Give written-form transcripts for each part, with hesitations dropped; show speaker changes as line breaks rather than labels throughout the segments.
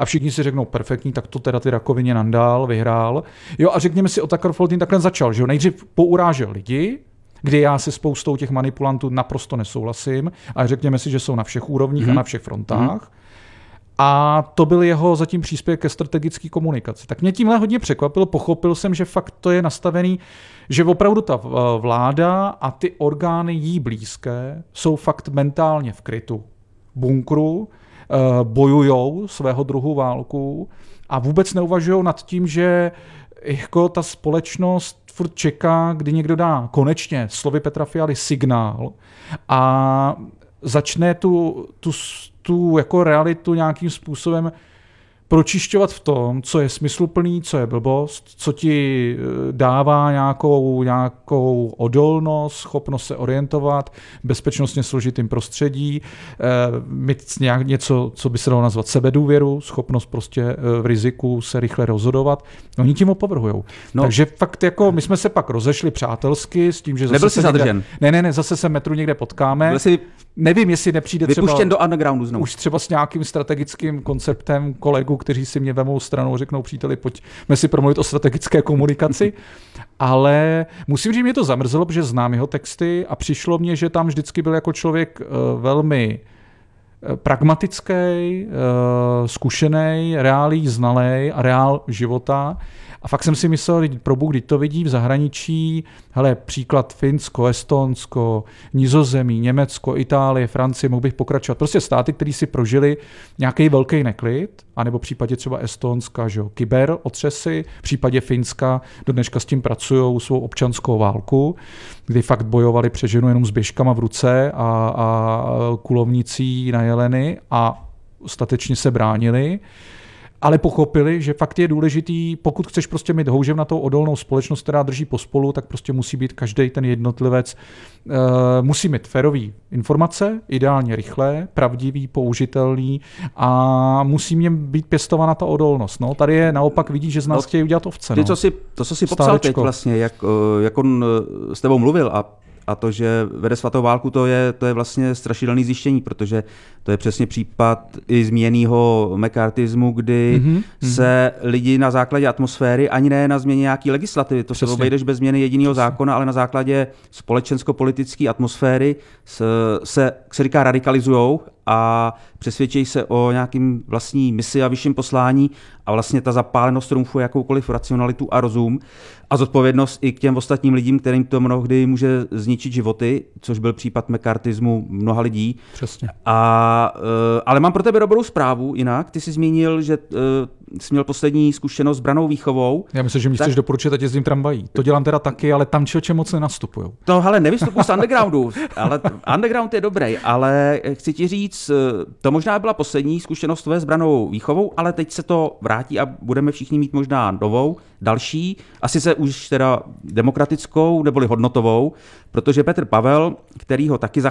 a všichni si řeknou perfektní, tak to teda ty rakovině nandál, vyhrál. Jo, a řekněme si, Tucker Carlson takhle začal, že jo, nejdřív pourážel lidi, kdy já se spoustou těch manipulantů naprosto nesouhlasím, a řekněme si, že jsou na všech úrovních a na všech frontách. A to byl jeho zatím příspěvek ke strategické komunikaci. Tak mě tímhle hodně překvapilo, pochopil jsem, že fakt to je nastavený, že opravdu ta vláda a ty orgány jí blízké jsou fakt mentálně v krytu, bunkru, bojujou svého druhu válku a vůbec neuvažují nad tím, že jako ta společnost furt čeká, kdy někdo dá konečně, slovy Petra Fialy, signál a začne tu jako realitu nějakým způsobem pročišťovat v tom, co je smysluplný, co je blbost, co ti dává nějakou odolnost, schopnost se orientovat v bezpečnostně složitým prostředí, mít něco, co by se dalo nazvat sebedůvěru, schopnost prostě v riziku se rychle rozhodovat. Oni tím opovrhujou. No. Takže fakt jako my jsme se pak rozešli přátelsky s tím, že zase
nebyl jsi zadržen.
Ne, zase se metru někde potkáme. Nevím, jestli nepřijde
vypuštěn do undergroundu znovu.
Už třeba s nějakým strategickým konceptem kolegů, kteří si mě vemou stranou, řeknou příteli, pojďme si promluvit o strategické komunikaci, ale musím říct, že mě to zamrzelo, protože znám jeho texty a přišlo mně, že tam vždycky byl jako člověk velmi pragmatický, zkušený, reálí znalej a reál života. A fakt jsem si myslel, když to vidí v zahraničí, hele, příklad Finsko, Estonsko, Nizozemí, Německo, Itálie, Francie, mohl bych pokračovat. Prostě státy, které si prožili nějaký velký neklid, anebo v případě třeba Estonska, že jo, kyberotřesy, v případě Finska do dneška s tím pracují svou občanskou válku, kdy fakt bojovali přeženu jenom s běžkama v ruce a kulovnicí na jeleny a statečně se bránili. Ale pochopili, že fakt je důležitý, pokud chceš prostě mít houževnatou odolnou společnost, která drží pospolu, tak prostě musí být každý ten jednotlivec, musí mít férový informace, ideálně rychlé, pravdivý, použitelný a musí mě být pěstována ta odolnost. No, tady je naopak vidí, že z nás chtějí udělat ovce.
Ty, co si popsal teď vlastně, jak on s tebou mluvil a to, že vede svatou válku, to je vlastně strašidelné zjištění, protože to je přesně případ i zmíněného McCarthyismu, kdy se lidi na základě atmosféry, ani ne na změně nějaké legislativy, to se obejdeš bez změny jediného zákona, ale na základě společensko-politické atmosféry se říká radikalizujou a přesvědčí se o nějakým vlastní misi a vyšším poslání a vlastně ta zapálenost trumfuje jakoukoliv racionalitu a rozum a zodpovědnost i k těm ostatním lidem, kterým to mnohdy může zničit životy, což byl případ McCarthyismu mnoha lidí.
Přesně.
Ale mám pro tebe dobrou zprávu jinak. Ty jsi zmínil, že jsi měl poslední zkušenost s brannou výchovou.
Já myslím, že mi chceš doporučit, ať jezdím tramvají. To dělám teda taky, ale tam člověče moc nenastupují.
To hele, nevystupuji z undergroundu, ale underground je dobrý, ale chci ti říct, to možná byla poslední zkušenost tvoje s brannou výchovou, ale teď se to vrátí a budeme všichni mít možná novou, další, asi se už teda demokratickou neboli hodnotovou, protože Petr Pavel, který ho taky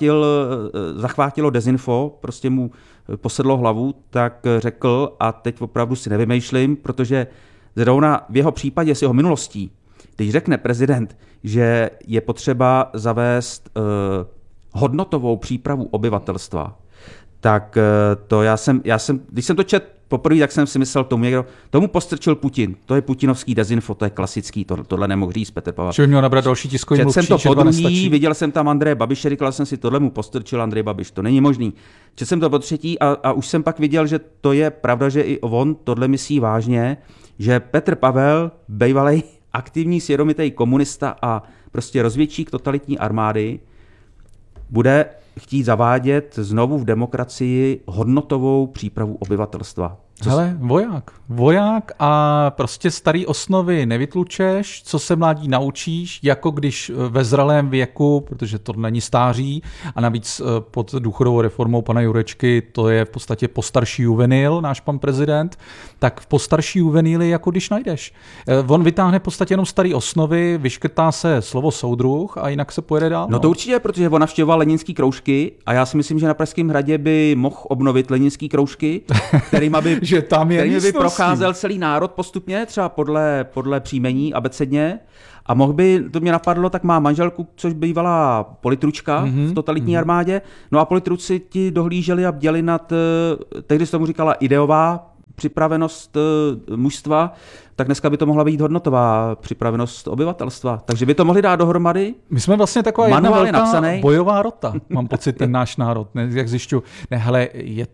zachvátilo dezinfo, prostě mu posedlo hlavu, tak řekl, a teď opravdu si nevymýšlím, protože zrovna v jeho případě s jeho minulostí, když řekne prezident, že je potřeba zavést hodnotovou přípravu obyvatelstva, tak to já jsem, když jsem to četl poprvé, tak jsem si myslel, tomu postrčil Putin. To je putinovský dezinfo, to je klasický, tohle nemohl říct Petr Pavel.
Že by měl nabrat další tiskový mluvčí,
jsem to podruhý, viděl jsem tam Andreje Babiše, říkal jsem si, tohle mu postrčil Andrej Babiš, to není možný. Četl jsem to po třetí a už jsem pak viděl, že to je pravda, že i on tohle myslí vážně, že Petr Pavel, bývalej aktivní svědomitý komunista a prostě rozvědčík totalitní armády, bude chtít zavádět znovu v demokracii hodnotovou přípravu obyvatelstva.
Hele, voják a prostě starý osnovy nevytlučeš, co se mládí naučíš, jako když ve zralém věku, protože to není stáří a navíc pod důchodovou reformou pana Jurečky, to je v podstatě postarší juvenil, náš pan prezident, tak v postarší juvenili jako když najdeš. On vytáhne v podstatě jenom starý osnovy, vyškrtá se slovo soudruh a jinak se pojede dál.
No to určitě, protože on navštěvoval leninský kroužky a já si myslím, že na Pražském hradě by mohl obnovit leninský kroužky, kterýma by
že tam je
by procházel celý národ postupně, třeba podle příjmení abecedně. A mohl by, to mě napadlo, tak má manželku, což bývala politručka v totalitní armádě. No a politruci ti dohlíželi a bděli nad, tehdy se tomu říkala ideová připravenost mužstva, tak dneska by to mohla být hodnotová připravenost obyvatelstva. Takže by to mohli dát dohromady.
My jsme vlastně taková jedna velká bojová rota, mám pocit, ten náš národ. Ne, jak zjišťu, hele,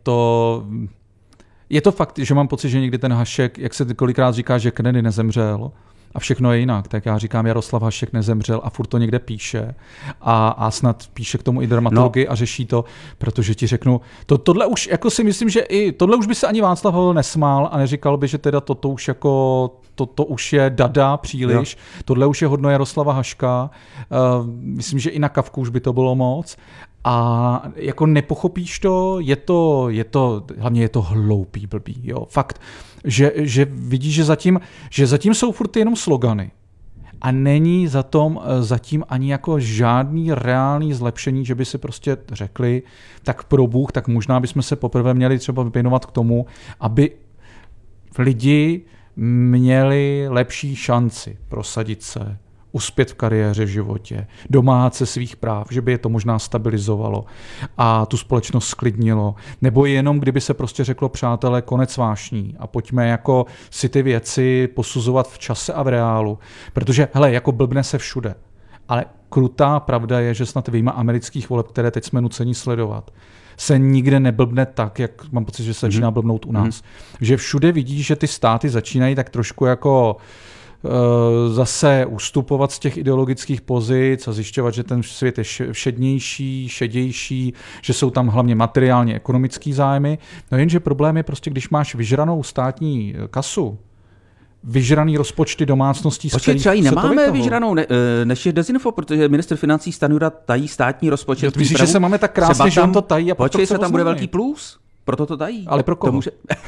je to fakt, že mám pocit, že někdy ten Hašek, jak se kolikrát říká, že Kennedy nezemřel, a všechno je jinak. Tak já říkám, Jaroslav Hašek nezemřel a furt to někde píše. A snad píše k tomu i dramaturgii a řeší to, protože ti řeknu, tohle už, jako si myslím, že i tohle už by se ani Václav Havel nesmál a neříkal by, že teda toto už jako to už je dada příliš, tohle už je hodno Jaroslava Haška. Myslím, že i na Kafku už by to bylo moc. A jako nepochopíš to, hlavně je to hloupý, blbý, jo, fakt, že vidíš, že zatím jsou furt jenom slogany a není zatím ani jako žádný reálný zlepšení, že by si prostě řekli, tak pro Bůh, tak možná bychom se poprvé měli třeba věnovat k tomu, aby lidi měli lepší šanci prosadit se, uspět v kariéře, v životě, domáhat se svých práv, že by je to možná stabilizovalo a tu společnost sklidnilo. Nebo jenom, kdyby se prostě řeklo, přátelé, konec vášní a pojďme jako si ty věci posuzovat v čase a v reálu. Protože, hele, jako blbne se všude. Ale krutá pravda je, že snad vyjma amerických voleb, které teď jsme nuceni sledovat, se nikde neblbne tak, jak mám pocit, že se začíná blbnout u nás. Že všude vidíš, že ty státy začínají tak trošku jako zase ustupovat z těch ideologických pozic a zjišťovat, že ten svět je všednější, šedější, že jsou tam hlavně materiálně ekonomický zájmy. No jenže problém je prostě, když máš vyžranou státní kasu, vyžraný rozpočty domácností, z kterých
třeba ji nemáme vyžranou, než je dezinfo, protože ministr financí Stanjura tají státní rozpočet.
Myslíš, že se máme tak krásně, že on to tají a
počkej, se tam bude velký plus, proto to tají.
Ale pro koho?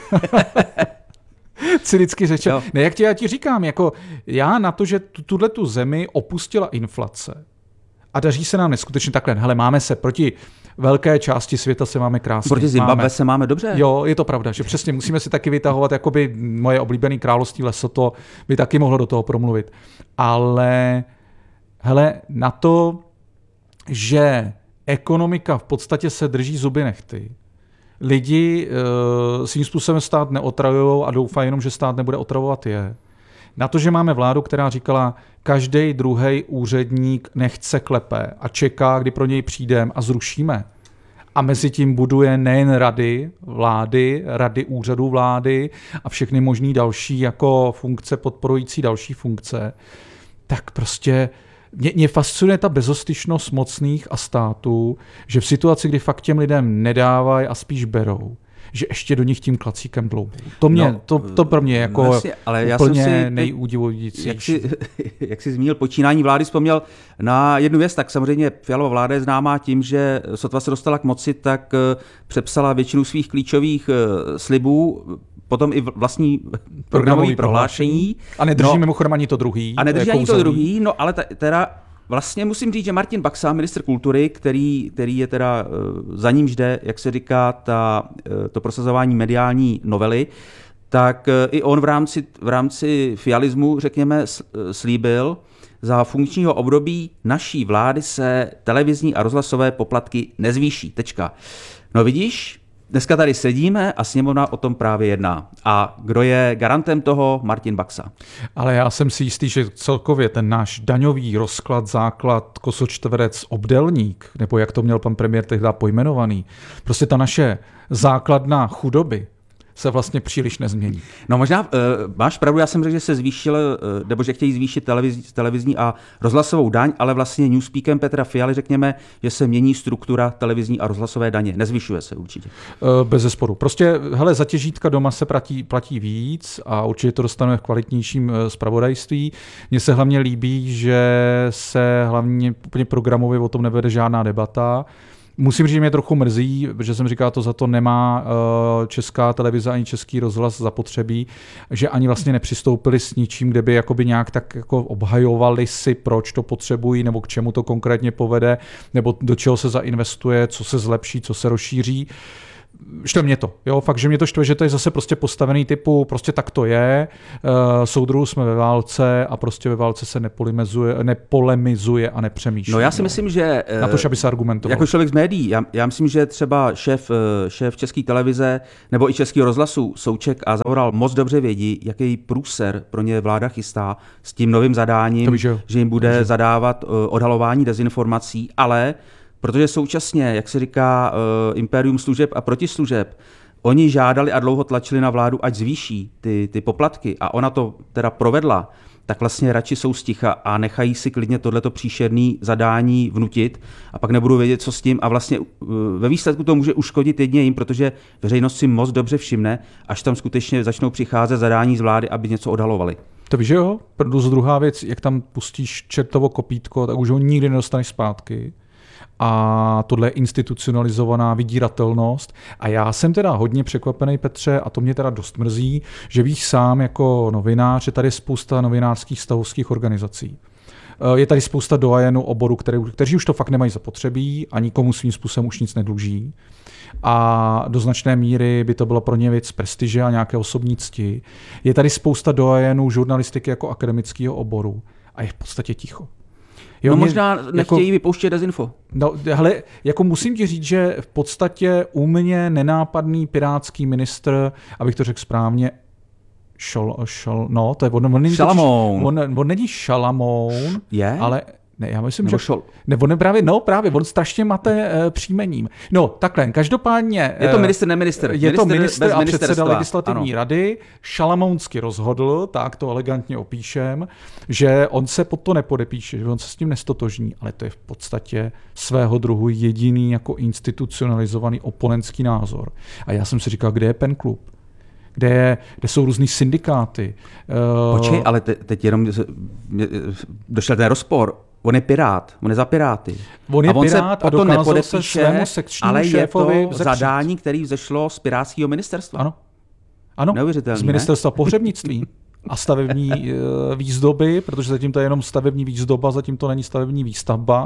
Cynicky řečeno. Ne, jak já ti říkám, jako já na to, že tuhle tu zemi opustila inflace a daří se nám neskutečně takhle. Hele, máme se proti velké části světa se máme krásně.
Proti Zimbabwe se máme dobře.
Jo, je to pravda, že přesně musíme si taky vytahovat, jakoby moje oblíbené království Lesotho by taky mohlo do toho promluvit. Ale hele, na to, že ekonomika v podstatě se drží zuby nehty, lidi svým způsobem stát neotravujou a doufají jenom, že stát nebude otravovat je. Na to, že máme vládu, která říkala, každý druhý úředník nechce klepe a čeká, kdy pro něj přijdeme a zrušíme. A mezi tím buduje nejen rady vlády, rady úřadů vlády a všechny možný další jako funkce podporující další funkce, tak prostě mě fascinuje ta bezostyšnost mocných a států, že v situaci, kdy fakt těm lidem nedávají a spíš berou, že ještě do nich tím klacíkem dloubou. To pro mě jako vlastně, ale úplně nejúdivující.
Jak jsi zmínil počínání vlády, vzpomněl na jednu věc, tak samozřejmě Fialova vláda je známá tím, že sotva se dostala k moci, tak přepsala většinu svých klíčových slibů, potom i vlastní programové prohlášení.
A nedrží mimochodem ani to druhý.
A nedrží ani to druhý, no ale teda vlastně musím říct, že Martin Baxa, ministr kultury, který je teda za ním jde, jak se říká, to prosazování mediální novely, tak i on v rámci fialismu, řekněme, slíbil, za funkčního období naší vlády se televizní a rozhlasové poplatky nezvýší. Tečka. No vidíš, dneska tady sedíme a sněmovna o tom právě jedná. A kdo je garantem toho? Martin Baxa.
Ale já jsem si jistý, že celkově ten náš daňový rozklad, základ, kosočtverec, obdelník, nebo jak to měl pan premiér tehdy pojmenovaný, prostě ta naše základna chudoby se vlastně příliš nezmění.
No možná máš pravdu, já jsem řekl, že se zvýšil, nebo že chtějí zvýšit televizní a rozhlasovou daň, ale vlastně newspeakem Petra Fialy řekněme, že se mění struktura televizní a rozhlasové daně. Nezvyšuje se určitě.
Bezesporu. Prostě, hele, za těžítka doma se platí víc a určitě to dostaneme v kvalitnějším zpravodajství. Mně se hlavně líbí, že se hlavně úplně programově o tom nevede žádná debata. Musím říct, že mě trochu mrzí, že jsem říkal, to za to nemá Česká televize ani Český rozhlas zapotřebí, že ani vlastně nepřistoupili s ničím, kde by jakoby nějak tak jako obhajovali si, proč to potřebují, nebo k čemu to konkrétně povede, nebo do čeho se zainvestuje, co se zlepší, co se rozšíří. štve mě to, jo, fakt, že mě to štve, že to je zase prostě postavený typu, prostě tak to je, soudruhu jsme ve válce a prostě ve válce se nepolemizuje a nepřemýšlí.
No já si myslím, že...
Na to, aby se argumentoval.
Jako člověk z médií, já myslím, že třeba šéf České televize nebo i Českého rozhlasu Souček a Zaoral moc dobře vědí, jaký průser pro ně vláda chystá s tím novým zadáním, že jim bude zadávat odhalování dezinformací, ale protože současně, jak se říká, impérium služeb a protislužeb, oni žádali a dlouho tlačili na vládu, ať zvýší ty poplatky a ona to teda provedla, tak vlastně radši jsou sticha a nechají si klidně tohleto příšerné zadání vnutit a pak nebudou vědět, co s tím a vlastně ve výsledku to může uškodit jedně jim, protože veřejnost si moc dobře všimne, až tam skutečně začnou přicházet zadání z vlády, aby něco odhalovali.
To víš, že jo? Druhá věc, jak tam pustíš čertovo kopítko, tak už ho nikdy nedostaneš zpátky. A tohle je institucionalizovaná vydíratelnost. A já jsem teda hodně překvapený, Petře, a to mě teda dost mrzí, že víš sám jako novinář, že tady je spousta novinářských stavovských organizací. Je tady spousta doajenů oboru, kteří už to fakt nemají zapotřebí a nikomu svým způsobem už nic nedluží. A do značné míry by to bylo pro ně věc prestiže a nějaké osobní cti. Je tady spousta doajenů žurnalistiky jako akademického oboru a je v podstatě ticho.
Jo, no možná nechtějí vypouštět dezinfo.
No, hele, jako musím ti říct, že v podstatě u mě nenápadný pirátský ministr, abych to řekl správně, no, to je on není Šalamoun, ale ne, já myslím, že on strašně mate příjmením. No, takhle, každopádně
je to ministr, neministr.
Je to ministr a předseda legislativní rady. Šalamounsky rozhodl, tak to elegantně opíšem, že on se pod to nepodepíše, že on se s tím nestotožní, ale to je v podstatě svého druhu jediný jako institucionalizovaný oponentský názor. A já jsem si říkal, kde je PEN klub? Kde jsou různý syndikáty.
Počkej, ale teď jenom došel ten rozpor. On je pirát, on je za Piráty.
On je pirát a dokázal se svému sekčnímu šéfovi
ale je to zadání, který vzešlo z pirátského ministerstva.
Ano, z ministerstva pohřebnictví a stavební výzdoby, protože zatím to je jenom stavební výzdoba, zatím to není stavební výstavba.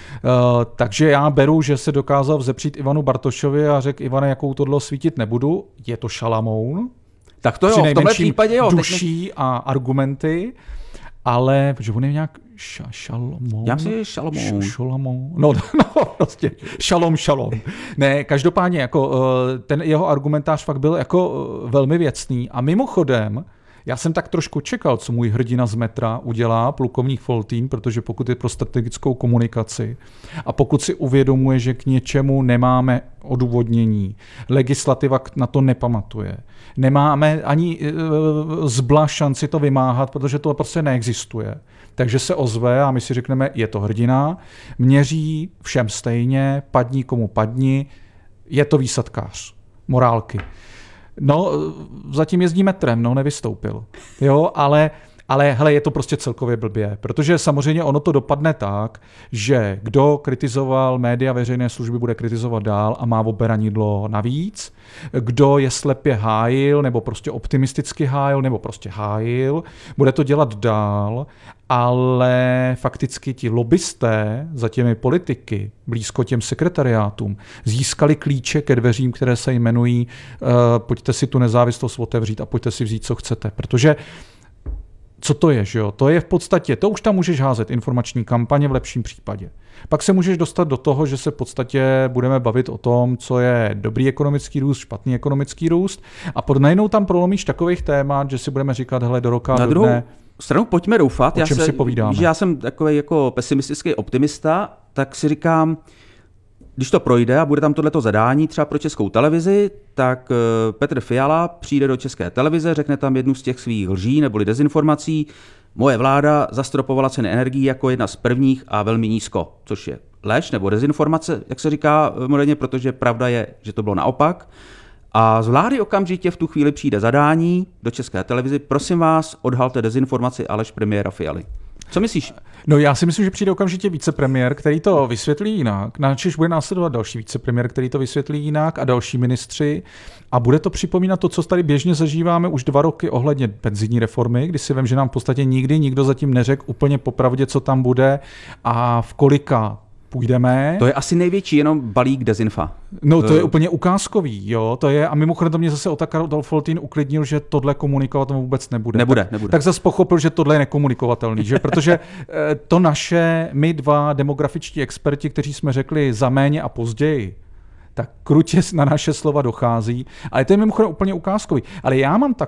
Takže já beru, že se dokázal vzepřít Ivanu Bartošovi a řekl, Ivane, jakou tohle svítit nebudu, je to Šalamoun.
Tak to jo, v tomhle případě jo.
Duší a argumenty, ale, protože on je nějak Šalamoun.
Já myslím, že
Šalamoun. No, prostě šalom. Ne, každopádně jako ten jeho argumentář fakt byl jako velmi věcný a mimochodem, já jsem tak trošku čekal, co můj hrdina z metra udělá, plukovník Foltín, protože pokud je pro strategickou komunikaci a pokud si uvědomuje, že k něčemu nemáme odůvodnění, legislativa na to nepamatuje, nemáme ani zbla šanci to vymáhat, protože to prostě neexistuje. Takže se ozve a my si řekneme, je to hrdina, měří všem stejně, padni komu padni, je to výsadkář morálky. No, zatím jezdí metrem, no, nevystoupil. Jo, ale hele, je to prostě celkově blbě, protože samozřejmě ono to dopadne tak, že kdo kritizoval média veřejné služby, bude kritizovat dál a má oberanidlo navíc. Kdo je slepě hájil, nebo prostě optimisticky hájil, nebo prostě hájil, bude to dělat dál, ale fakticky ti lobbysté za těmi politiky, blízko těm sekretariátům, získali klíče ke dveřím, které se jmenují pojďte si tu nezávislost otevřít a pojďte si vzít, co chcete, protože co to je, že jo? To je v podstatě, to už tam můžeš házet informační kampaně v lepším případě. Pak se můžeš dostat do toho, že se v podstatě budeme bavit o tom, co je dobrý ekonomický růst, špatný ekonomický růst a najednou tam prolomíš takových témat, že si budeme říkat, hele, do roka, do dne.
Stranu pojďme doufat.
O čem si povídáme?
Já jsem takový jako pesimistický optimista, tak si říkám, když to projde a bude tam tohleto zadání třeba pro Českou televizi, tak Petr Fiala přijde do České televize, řekne tam jednu z těch svých lží neboli dezinformací. Moje vláda zastropovala ceny energií jako jedna z prvních a velmi nízko, což je lež nebo dezinformace, jak se říká moderně, protože pravda je, že to bylo naopak. A z vlády okamžitě v tu chvíli přijde zadání do České televizi. Prosím vás, odhalte dezinformaci a lež premiéra Fialy. Co myslíš?
No já si myslím, že přijde okamžitě vicepremiér, který to vysvětlí jinak. Načež bude následovat další vicepremiér, který to vysvětlí jinak a další ministři. A bude to připomínat to, co tady běžně zažíváme už 2 roky ohledně penzijní reformy, kdy si vím, že nám v podstatě nikdy nikdo zatím neřekl úplně popravdě, co tam bude a v kolika půjdeme.
To je asi největší jenom balík dezinfa.
No to je úplně ukázkový, jo, to je, a mimochodem to mě zase Otakar Foltín uklidnil, že tohle komunikovat vůbec nebude.
Nebude.
Tak zase pochopil, že tohle je nekomunikovatelný, že? Protože to my dva demografičtí experti, kteří jsme řekli za méně a později, tak krutě na naše slova dochází, ale to je mimochodem úplně ukázkový. Ale já mám